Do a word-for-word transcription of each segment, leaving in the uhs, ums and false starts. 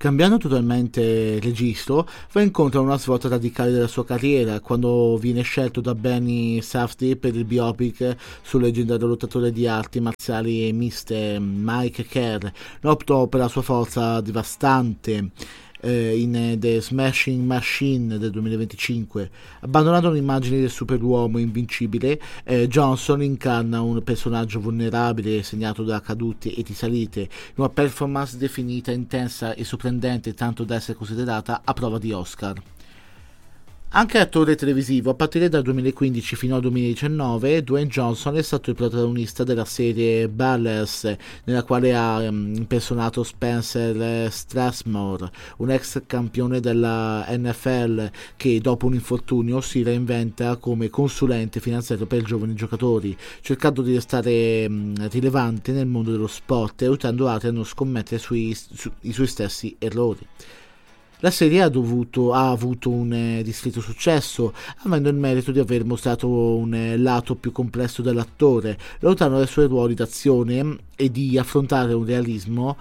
Cambiando totalmente registro, va incontro a una svolta radicale della sua carriera quando viene scelto da Benny Safdie per il biopic sul leggendario lottatore di arti marziali miste Mike Kerr, noto per la sua forza devastante in The Smashing Machine del duemilaventicinque. Abbandonando l'immagine del superuomo invincibile, eh, Johnson incarna un personaggio vulnerabile segnato da cadute e risalite, in una performance definita intensa e sorprendente tanto da essere considerata a prova di Oscar. Anche attore televisivo, a partire dal duemilaquindici fino al duemiladiciannove, Dwayne Johnson è stato il protagonista della serie Ballers, nella quale ha um, impersonato Spencer Strassmore, un ex campione della N F L che dopo un infortunio si reinventa come consulente finanziario per giovani giocatori, cercando di restare um, rilevante nel mondo dello sport e aiutando altri a non scommettere sui, su, i suoi stessi errori. La serie ha, dovuto, ha avuto un eh, discreto successo, avendo il merito di aver mostrato un eh, lato più complesso dell'attore, lontano dai suoi ruoli d'azione e di affrontare un realismo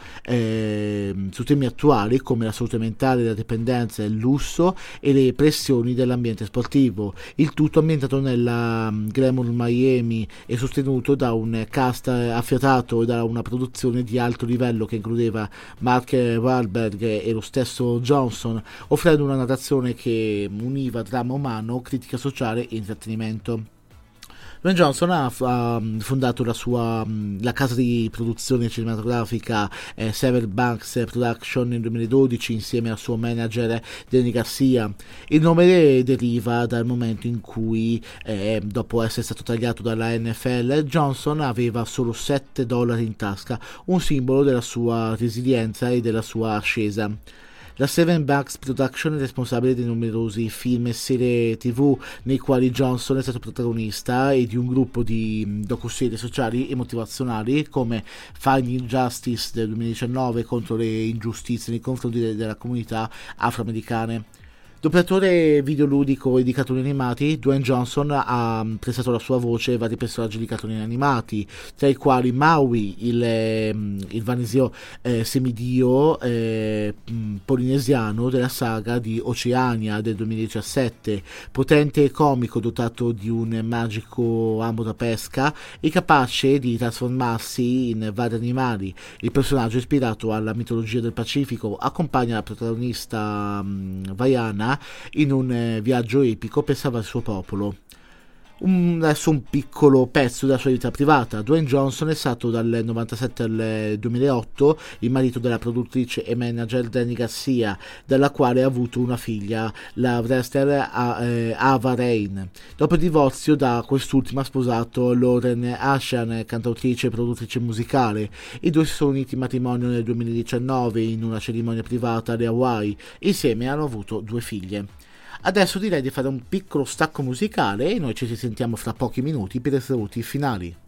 eh, su temi attuali come la salute mentale, la dipendenza, il lusso e le pressioni dell'ambiente sportivo. Il tutto ambientato nella um, Glamour Miami e sostenuto da un cast affiatato e da una produzione di alto livello che includeva Mark Wahlberg e lo stesso Johnson, offrendo una narrazione che univa dramma umano, critica sociale e intrattenimento. Dwayne Johnson ha, ha fondato la sua la casa di produzione cinematografica eh, Sever Banks Production nel duemiladodici insieme al suo manager Danny Garcia. Il nome deriva dal momento in cui, eh, dopo essere stato tagliato dalla N F L, Johnson aveva solo sette dollari in tasca, un simbolo della sua resilienza e della sua ascesa. La Seven Banks Production è responsabile di numerosi film e serie tv nei quali Johnson è stato protagonista e di un gruppo di docuserie sociali e motivazionali come Finding Justice del duemiladiciannove contro le ingiustizie nei confronti della comunità afroamericane. Doppiatore videoludico e di cartoni animati, Dwayne Johnson ha prestato la sua voce ai vari personaggi di cartoni animati, tra i quali Maui, il, il vanesio eh, semidio eh, polinesiano della saga di Oceania del duemiladiciassette, potente e comico dotato di un magico amo da pesca e capace di trasformarsi in vari animali. Il personaggio, ispirato alla mitologia del Pacifico, accompagna la protagonista um, Vaiana in un eh, viaggio epico per salvare il suo popolo. Un, adesso un piccolo pezzo della sua vita privata. Dwayne Johnson è stato dal novantasette al duemilaotto il marito della produttrice e manager Danny Garcia, dalla quale ha avuto una figlia, la wrestler eh, Ava Rain. Dopo il divorzio da quest'ultima ha sposato Lauren Ashan, cantautrice e produttrice musicale. I due si sono uniti in matrimonio nel duemiladiciannove in una cerimonia privata alle Hawaii. Insieme hanno avuto due figlie. Adesso direi di fare un piccolo stacco musicale e noi ci sentiamo fra pochi minuti per i saluti finali.